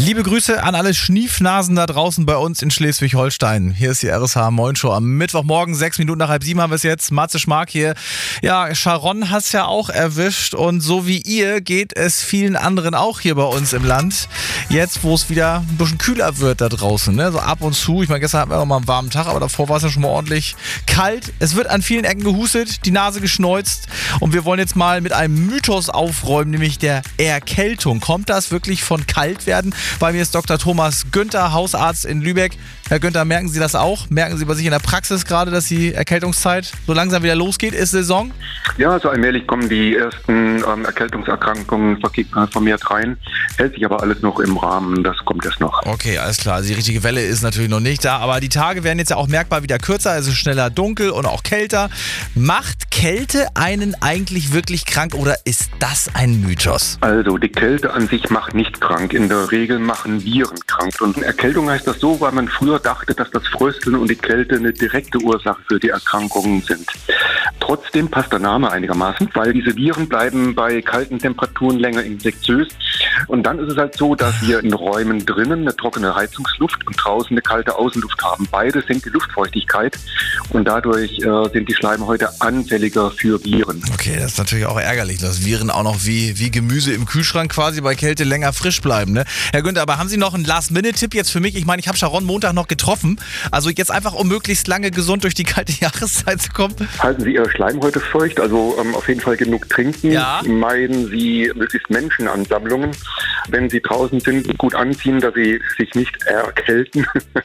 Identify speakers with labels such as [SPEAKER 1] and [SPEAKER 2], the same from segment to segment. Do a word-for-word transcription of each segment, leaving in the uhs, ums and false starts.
[SPEAKER 1] Liebe Grüße an alle Schniefnasen da draußen bei uns in Schleswig-Holstein. Hier ist die R S H Moin Show am Mittwochmorgen, sechs Minuten nach halb sieben haben wir es jetzt. Matze Schmark hier. Ja, Sharon hat es ja auch erwischt und so wie ihr geht es vielen anderen auch hier bei uns im Land. Jetzt, wo es wieder ein bisschen kühler wird da draußen, ne? So ab und zu. Ich meine, gestern hatten wir noch mal einen warmen Tag, aber davor war es ja schon mal ordentlich kalt. Es wird an vielen Ecken gehustet, die Nase geschneuzt und wir wollen jetzt mal mit einem Mythos aufräumen, nämlich der Erkältung. Kommt das wirklich von kalt werden? Bei mir ist Doktor Thomas Günther, Hausarzt in Lübeck. Herr Günther, merken Sie das auch? Merken Sie bei sich in der Praxis gerade, dass die Erkältungszeit so langsam wieder losgeht? Ist Saison?
[SPEAKER 2] Ja, so allmählich kommen die ersten ähm, Erkältungserkrankungen vermehrt rein. Hält sich aber alles noch im Rahmen, das kommt erst noch.
[SPEAKER 1] Okay, alles klar. Also die richtige Welle ist natürlich noch nicht da, aber die Tage werden jetzt ja auch merkbar wieder kürzer, es ist schneller dunkel und auch kälter. Macht Kälte einen eigentlich wirklich krank oder ist das ein Mythos?
[SPEAKER 2] Also die Kälte an sich macht nicht krank. In der Regel machen Viren krank. Und Erkältung heißt das so, weil man früher dachte, dass das Frösteln und die Kälte eine direkte Ursache für die Erkrankungen sind. Trotzdem passt der Name einigermaßen, weil diese Viren bleiben bei kalten Temperaturen länger infektiös. Und dann ist es halt so, dass wir in Räumen drinnen eine trockene Heizungsluft und draußen eine kalte Außenluft haben. Beide senkt die Luftfeuchtigkeit und dadurch äh, sind die Schleimhäute anfälliger für Viren.
[SPEAKER 1] Okay, das ist natürlich auch ärgerlich, dass Viren auch noch wie, wie Gemüse im Kühlschrank quasi bei Kälte länger frisch bleiben. Ne? Herr Günther, aber haben Sie noch einen Last-Minute-Tipp jetzt für mich? Ich meine, ich habe Sharon Montag noch getroffen. Also jetzt einfach, um möglichst lange gesund durch die kalte Jahreszeit zu kommen.
[SPEAKER 2] Halten Sie Ihre Schleimhäute feucht, also ähm, auf jeden Fall genug trinken.
[SPEAKER 1] Ja.
[SPEAKER 2] Meiden Sie möglichst Menschenansammlungen. Wenn Sie draußen sind, gut anziehen, dass Sie sich nicht erkälten.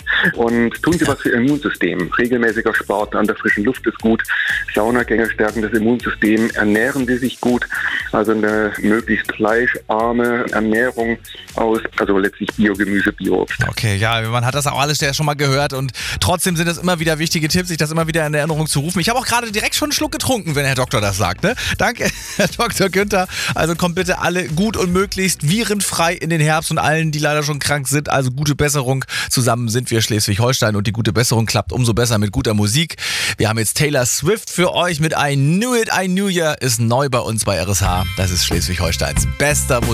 [SPEAKER 2] Und tun Sie was für Ihr Immunsystem. Regelmäßiger Sport an der frischen Luft ist gut. Saunagänge stärken das Immunsystem. Ernähren Sie sich gut. Also eine möglichst fleischarme Ernährung aus, also letztlich Biogemüse, Bioobst.
[SPEAKER 1] Okay, ja, man hat das auch alles ja schon mal gehört und trotzdem sind es immer wieder wichtige Tipps, sich das immer wieder in Erinnerung zu rufen. Ich habe auch gerade direkt schon einen Schluck getrunken, wenn Herr Doktor das sagt. Ne? Danke, Herr Doktor Günther. Also kommt bitte alle gut und möglichst virenfrei in den Herbst und allen, die leider schon krank sind. Also gute Besserung. Zusammen sind wir Schleswig-Holstein und die gute Besserung klappt umso besser mit guter Musik. Wir haben jetzt Taylor Swift für euch mit I Knew It, I Knew Ya ist neu bei uns bei R S H. Das ist Schleswig-Holsteins bester Musik.